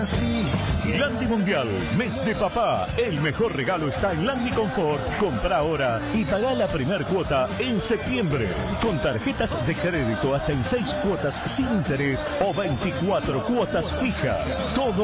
Landi Mundial, mes de papá. El mejor regalo está en Landi Confort. Compra ahora y paga la primer cuota en septiembre. Con tarjetas de crédito hasta en 6 cuotas sin interés o 24 cuotas fijas. Todo